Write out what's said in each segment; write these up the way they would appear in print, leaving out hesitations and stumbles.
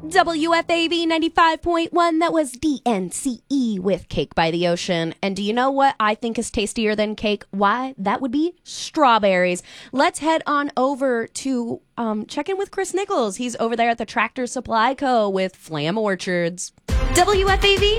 WFAV 95.1, that was DNCE with Cake by the Ocean. And do you know what I think is tastier than cake? Why? That would be strawberries. Let's head on over to check in with Chris Nichols. He's over there at the Tractor Supply Co. with Flam Orchards. WFAV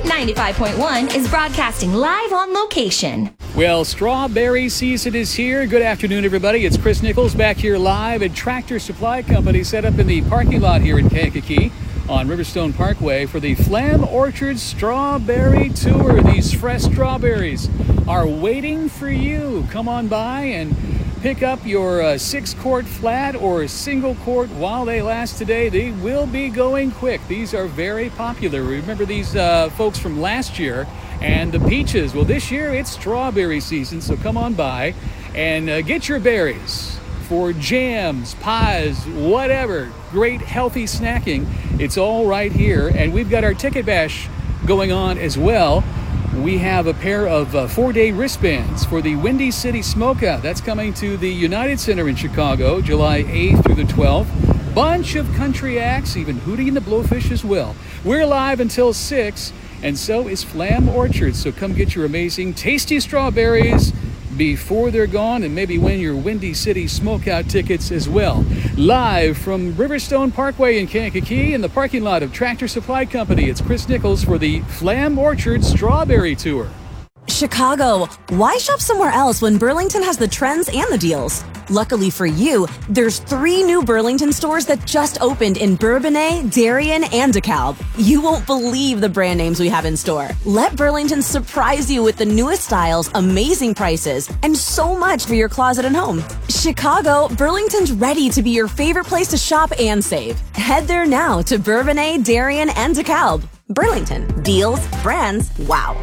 95.1 is broadcasting live on location. Well, strawberry season is here. Good afternoon, everybody. It's Chris Nichols back here live at Tractor Supply Company, set up in the parking lot here in Kankakee on Riverstone Parkway for the Flam Orchard Strawberry Tour. These fresh strawberries are waiting for you. Come on by and pick up your 6-quart flat or single quart while they last today. They will be going quick. These are very popular. Remember these folks from last year and the peaches. Well, this year it's strawberry season, so come on by and get your berries for jams, pies, whatever. Great healthy snacking. It's all right here. And we've got our ticket bash going on as well. We have a pair of 4-day wristbands for the Windy City Smokeout. That's coming to the United Center in Chicago, July 8th through the 12th. Bunch of country acts, even Hootie and the Blowfish as well. We're live until 6, and so is Flam Orchard. So come get your amazing, tasty strawberries before they're gone, and maybe win your Windy City Smokeout tickets as well. Live from Riverstone Parkway in Kankakee in the parking lot of Tractor Supply Company, it's Chris Nichols for the Flam Orchard Strawberry Tour. Chicago, why shop somewhere else when Burlington has the trends and the deals? Luckily for you, there's 3 new Burlington stores that just opened in Bourbonnais, Darien, and DeKalb. You won't believe the brand names we have in store. Let Burlington surprise you with the newest styles, amazing prices, and so much for your closet and home. Chicago, Burlington's ready to be your favorite place to shop and save. Head there now to Bourbonnais, Darien, and DeKalb. Burlington. Deals, brands, wow.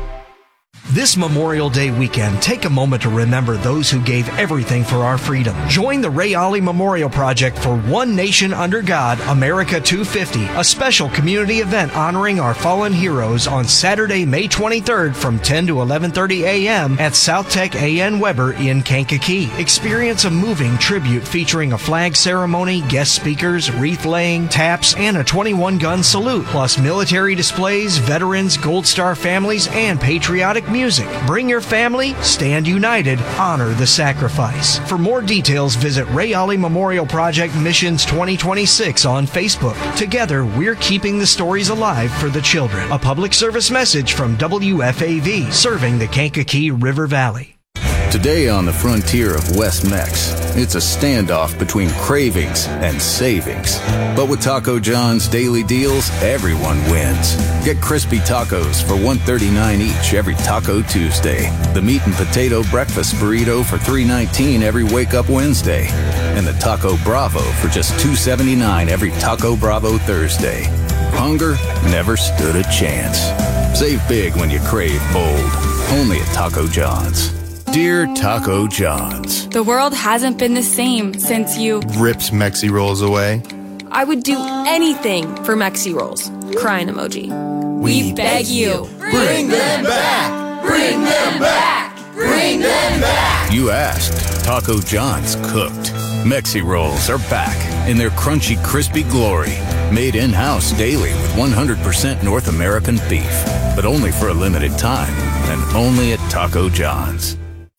This Memorial Day weekend, take a moment to remember those who gave everything for our freedom. Join the Ray Ollie Memorial Project for One Nation Under God, America 250, a special community event honoring our fallen heroes on Saturday, May 23rd from 10 to 11:30 a.m. at South Tech A.N. Weber in Kankakee. Experience a moving tribute featuring a flag ceremony, guest speakers, wreath laying, taps, and a 21-gun salute, plus military displays, veterans, Gold Star families, and patriotic music. Bring your family, stand united, honor the sacrifice. For more details, visit Ray Ollie Memorial Project Missions 2026 on Facebook. Together, we're keeping the stories alive for the children. A public service message from WFAV, serving the Kankakee River Valley. Today on the frontier of West Mex, it's a standoff between cravings and savings. But with Taco John's daily deals, everyone wins. Get crispy tacos for $1.39 each every Taco Tuesday. The meat and potato breakfast burrito for $3.19 every Wake Up Wednesday. And the Taco Bravo for just $2.79 every Taco Bravo Thursday. Hunger never stood a chance. Save big when you crave bold. Only at Taco John's. Dear Taco John's, the world hasn't been the same since you ripped Mexi Rolls away. I would do anything for Mexi Rolls. Crying emoji. We beg you. Bring them back! Bring them back! Bring them back! You asked. Taco John's cooked. Mexi Rolls are back in their crunchy, crispy glory. Made in-house daily with 100% North American beef. But only for a limited time. And only at Taco John's.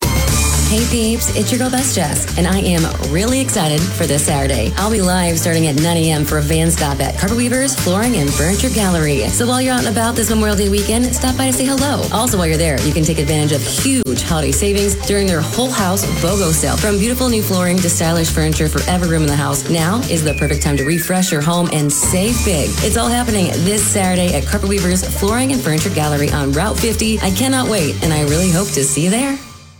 Hey peeps, it's your girl Best Jess, and I am really excited for this Saturday. I'll be live starting at 9 a.m. for a van stop at Carpet Weavers Flooring and Furniture Gallery. So while you're out and about this Memorial Day weekend, stop by to say hello. Also while you're there, you can take advantage of huge holiday savings during their whole house BOGO sale. From beautiful new flooring to stylish furniture for every room in the house, now is the perfect time to refresh your home and save big. It's all happening this Saturday at Carpet Weavers Flooring and Furniture Gallery on Route 50. I cannot wait, and I really hope to see you there.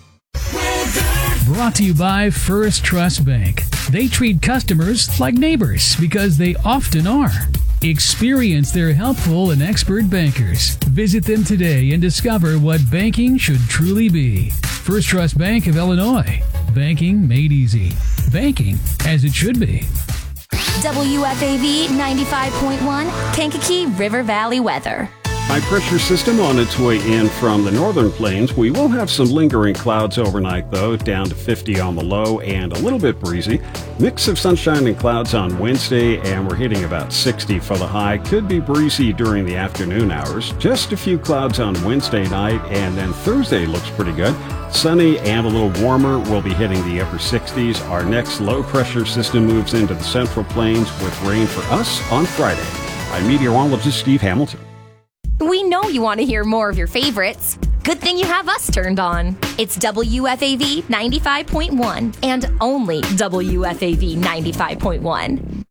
Brought to you by First Trust Bank. They treat customers like neighbors because they often are. Experience their helpful and expert bankers. Visit them today and discover what banking should truly be. First Trust Bank of Illinois. Banking made easy. Banking as it should be. WFAV 95.1, Kankakee River Valley weather. High pressure system on its way in from the northern plains. We will have some lingering clouds overnight, though, down to 50 on the low and a little bit breezy. Mix of sunshine and clouds on Wednesday, and we're hitting about 60 for the high. Could be breezy during the afternoon hours. Just a few clouds on Wednesday night, and then Thursday looks pretty good. Sunny and a little warmer. We'll be hitting the upper 60s. Our next low pressure system moves into the central plains with rain for us on Friday. I'm meteorologist Steve Hamilton. We know you want to hear more of your favorites. Good thing you have us turned on. It's WFAV 95.1 and only WFAV 95.1.